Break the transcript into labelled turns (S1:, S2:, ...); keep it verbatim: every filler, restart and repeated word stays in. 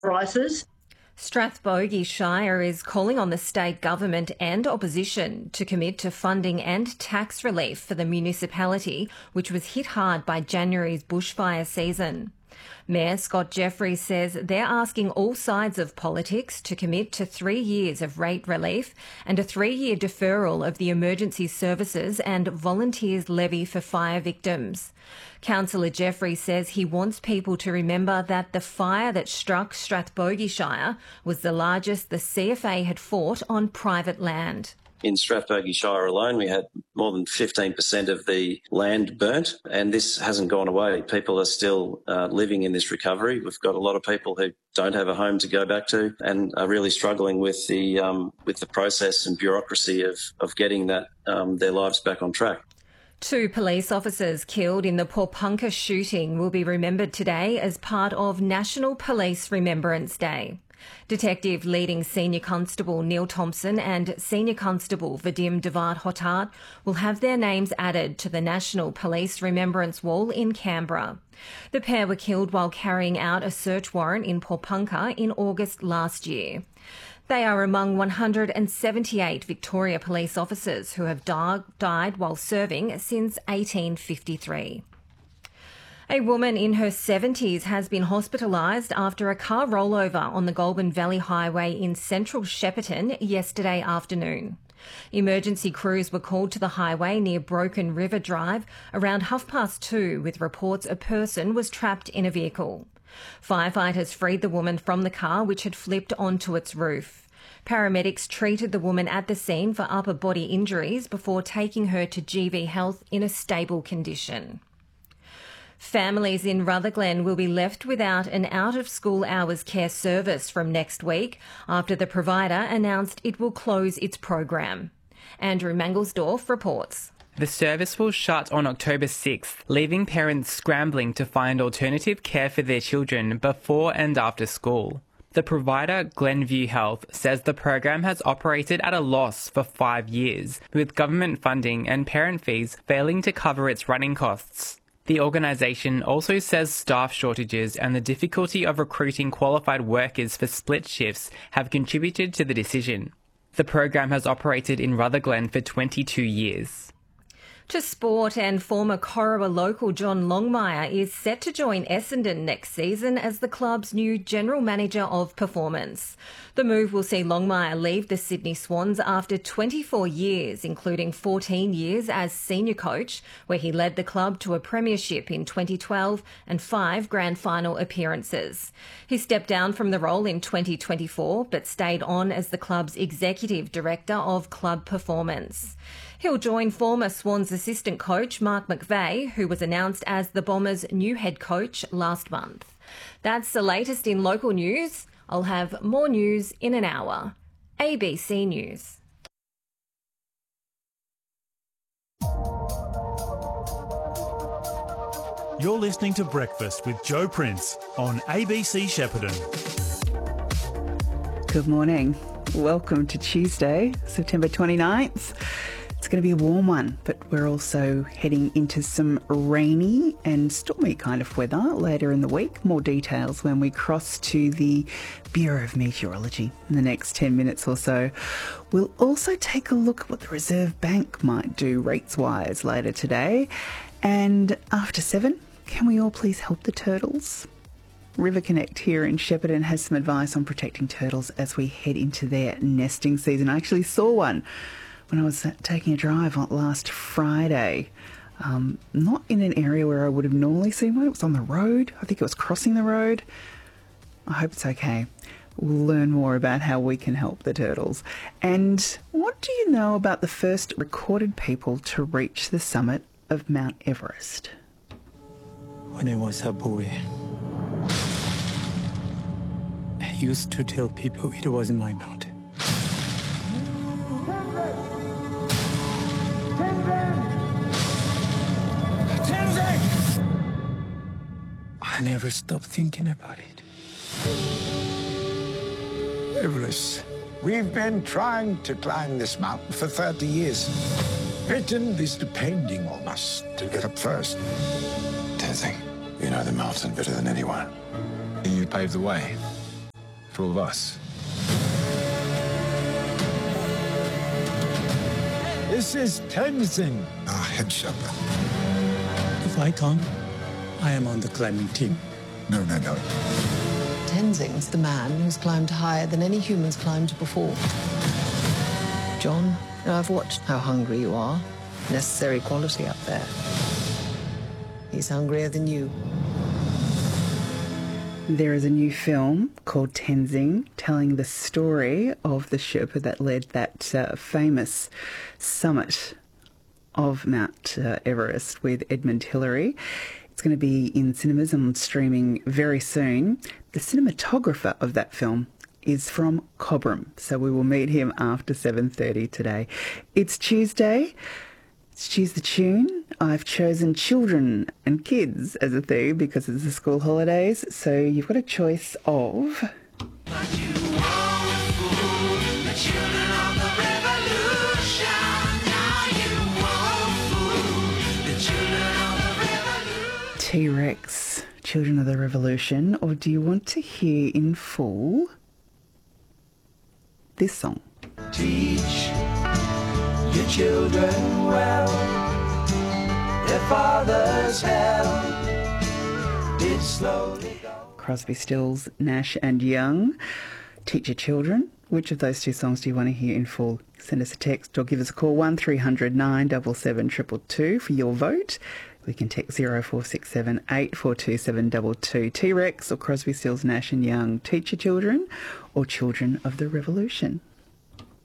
S1: prices.
S2: Strathbogie Shire is calling on the state government and opposition to commit to funding and tax relief for the municipality, which was hit hard by January's bushfire season. Mayor Scott Jeffries says they're asking all sides of politics to commit to three years of rate relief and a three-year deferral of the emergency services and volunteers levy for fire victims. Councillor Jeffries says he wants people to remember that the fire that struck Strathbogie Shire was the largest the C F A had fought on private land.
S3: In Strathbogie Shire alone, we had more than fifteen percent of the land burnt, and this hasn't gone away. People are still uh, living in this recovery. We've got a lot of people who don't have a home to go back to and are really struggling with the um, with the process and bureaucracy of, of getting that um, their lives back on track.
S2: Two police officers killed in the Pawnpukka shooting will be remembered today as part of National Police Remembrance Day. Detective leading Senior Constable Neil Thompson and Senior Constable Vadim Devard-Hotat will have their names added to the National Police Remembrance Wall in Canberra. The pair were killed while carrying out a search warrant in Pawnpukka in August last year. They are among one hundred seventy-eight Victoria police officers who have di- died while serving since eighteen fifty-three. A woman in her seventies has been hospitalised after a car rollover on the Goulburn Valley Highway in central Shepparton yesterday afternoon. Emergency crews were called to the highway near Broken River Drive around half past two with reports a person was trapped in a vehicle. Firefighters freed the woman from the car, which had flipped onto its roof. Paramedics treated the woman at the scene for upper body injuries before taking her to G V Health in a stable condition. Families in Rutherglen will be left without an out-of-school hours care service from next week after the provider announced it will close its program. Andrew Mangelsdorf reports.
S4: The service will shut on October sixth, leaving parents scrambling to find alternative care for their children before and after school. The provider, Glenview Health, says the program has operated at a loss for five years, with government funding and parent fees failing to cover its running costs. The organisation also says staff shortages and the difficulty of recruiting qualified workers for split shifts have contributed to the decision. The program has operated in Rutherglen for twenty-two years.
S2: To sport, and former Corowa local John Longmire is set to join Essendon next season as the club's new General Manager of Performance. The move will see Longmire leave the Sydney Swans after twenty-four years, including fourteen years as senior coach, where he led the club to a premiership in twenty twelve and five grand final appearances. He stepped down from the role in twenty twenty-four but stayed on as the club's Executive Director of Club Performance. He'll join former Swans assistant coach Mark McVeigh, who was announced as the Bombers' new head coach last month. That's the latest in local news. I'll have more news in an hour. A B C News.
S5: You're listening to Breakfast with Joe Prince on A B C Shepparton.
S6: Good morning. Welcome to Tuesday, September twenty-ninth. It's going to be a warm one, but we're also heading into some rainy and stormy kind of weather later in the week. More details when we cross to the Bureau of Meteorology in the next ten minutes or so. We'll also take a look at what the Reserve Bank might do rates-wise later today. And after seven, can we all please help the turtles? River Connect here in Shepparton has some advice on protecting turtles as we head into their nesting season. I actually saw one when I was taking a drive last Friday. Um, not in an area where I would have normally seen one. It was on the road. I think it was crossing the road. I hope it's okay. We'll learn more about how we can help the turtles. And what do you know about the first recorded people to reach the summit of Mount Everest?
S7: When I was a boy, I used to tell people it wasn't my mountain. I never stopped thinking about it.
S8: Everest. We've been trying to climb this mountain for thirty years. Britain is depending on us to get up first.
S9: Tenzing, you know the mountain better than anyone.
S8: You paved the way. prove us. This is Tenzing, our head shepherd.
S7: If I come, I am on the climbing team.
S8: No, no, no.
S1: Tenzing's the man who's climbed higher than any humans climbed before. John, I've watched how hungry you are. Necessary quality up there. He's hungrier than you.
S6: There is a new film called Tenzing, telling the story of the Sherpa that led that uh, famous summit of Mount uh, Everest with Edmund Hillary. It's going to be in cinemas and streaming very soon. The cinematographer of that film is from Cobram, so we will meet him after seven thirty today. It's Tuesday. It's Choose the Tune. I've chosen children and kids as a theme because it's the school holidays, so you've got a choice of... T-Rex, Children of the Revolution, or do you want to hear in full this song?
S9: Teach your children well, their father's help did slowly go.
S6: Crosby, Stills, Nash and Young. Teach your children. Which of those two songs do you want to hear in full? Send us a text or give us a call, one three hundred nine seven seven two two two for your vote. We can text zero four six seven eight four two seven two two. T-Rex or Crosby, Stills, Nash and Young. Teach your children or Children of the Revolution.